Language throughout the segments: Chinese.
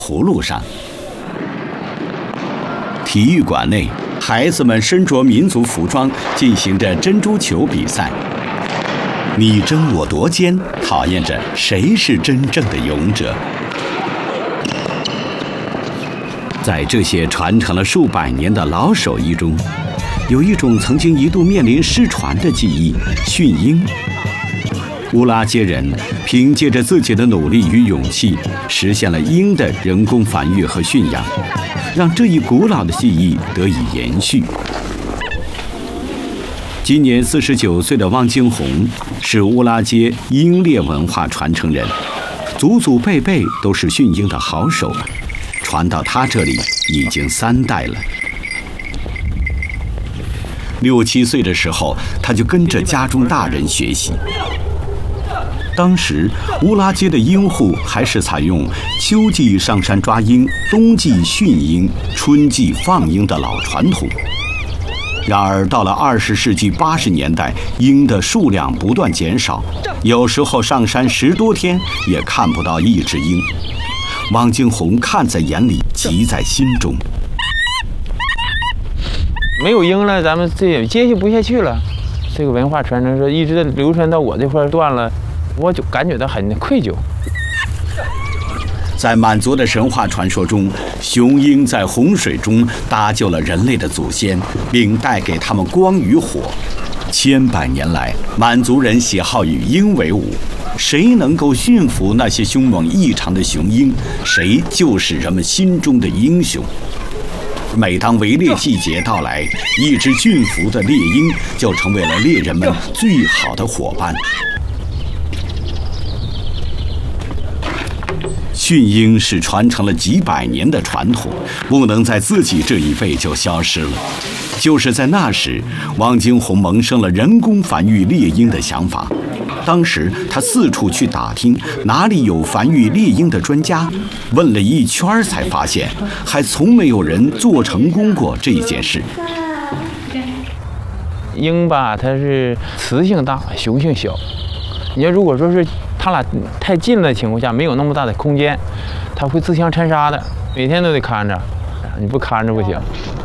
葫芦上。体育馆内，孩子们身着民族服装，进行着珍珠球比赛，你争我夺间，考验着谁是真正的勇者。在这些传承了数百年的老手艺中，有一种曾经一度面临失传的技艺——驯鹰。乌拉圭人凭借着自己的努力与勇气，实现了鹰的人工繁育和驯养，让这一古老的技艺得以延续。今年49岁的汪金红是乌拉圭鹰猎文化传承人，祖祖辈辈都是驯鹰的好手，传到他这里已经3代了。6、7岁的时候，他就跟着家中大人学习。当时乌拉圭的鹰户还是采用秋季上山抓鹰，冬季驯鹰，春季放鹰的老传统。然而到了20世纪80年代，鹰的数量不断减少，有时候上山10多天也看不到一只鹰。汪金红看在眼里，急在心中。 没有鹰了，咱们这也接续不下去了。这个文化传承说一直流传到我这块断了，我就感觉到很愧疚。 在满族的神话传说中，雄鹰在洪水中搭救了人类的祖先，并带给他们光与火。千百年来，满族人喜好与鹰为伍，谁能够驯服那些凶猛异常的雄鹰，谁就是人们心中的英雄。每当围猎季节到来，一只驯服的猎鹰就成为了猎人们最好的伙伴。驯鹰是传承了几百年的传统，不能在自己这一辈就消失了。就是在那时，汪金红萌生了人工繁育猎鹰的想法。当时他四处去打听哪里有繁育猎鹰的专家，问了一圈才发现，还从没有人做成功过这件事。 鹰吧，它是雌性大，雄性小。你要如果说是它俩太近的情况下，没有那么大的空间，它会自相残杀的，每天都得看着，你不看着不行。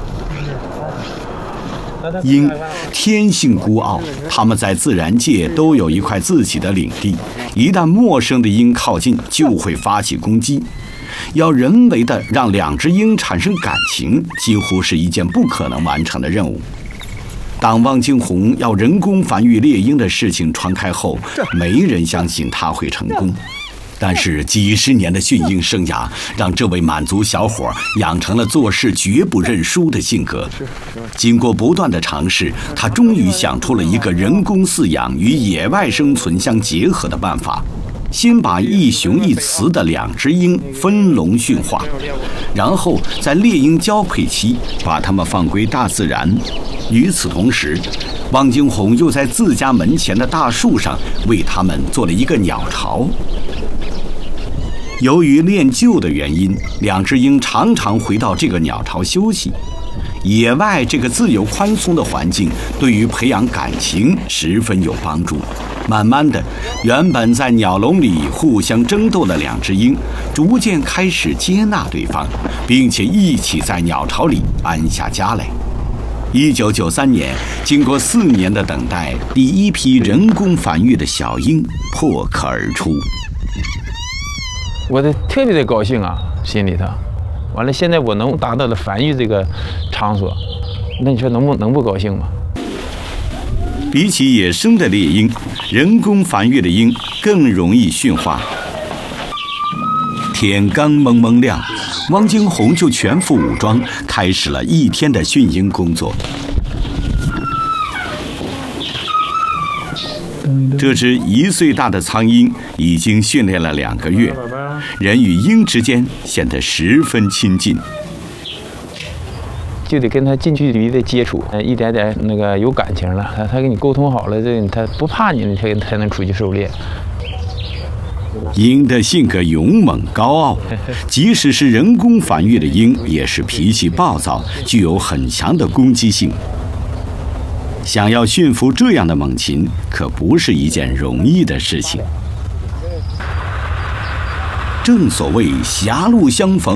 鹰天性孤傲，它们在自然界都有一块自己的领地，一旦陌生的鹰靠近，就会发起攻击。要人为的让2只鹰产生感情，几乎是一件不可能完成的任务。当汪金红要人工繁育猎鹰的事情传开后，没人相信他会成功。但是几十年的驯鹰生涯，让这位满族小伙养成了做事绝不认输的性格。经过不断的尝试，他终于想出了一个人工饲养与野外生存相结合的办法。先把一雄一雌的2只鹰分笼驯化，然后在猎鹰交配期把它们放归大自然。与此同时，汪金红又在自家门前的大树上为它们做了一个鸟巢。由于练就的原因，2只鹰常常回到这个鸟巢休息。野外这个自由宽松的环境对于培养感情十分有帮助。慢慢的，原本在鸟笼里互相争斗的2只鹰逐渐开始接纳对方，并且一起在鸟巢里安下家来。1993年，经过4年的等待，第一批人工繁育的小鹰破壳而出。 我特别的高兴啊，心里头。完了，现在我能达到了繁育这个场所，那你说能不高兴吗？ 比起野生的猎鹰，人工繁育的鹰更容易驯化。天刚蒙蒙亮，汪金红就全副武装，开始了一天的驯鹰工作。这只1岁大的苍鹰已经训练了2个月，人与鹰之间显得十分亲近。 就得跟他近距离的接触，一点点那个有感情了，他跟你沟通好了，他不怕你，你才能出去狩猎。 鹰的性格勇猛高傲，即使是人工繁育的鹰，也是脾气暴躁，具有很强的攻击性。想要驯服这样的猛禽，可不是一件容易的事情。 正所谓狭路相逢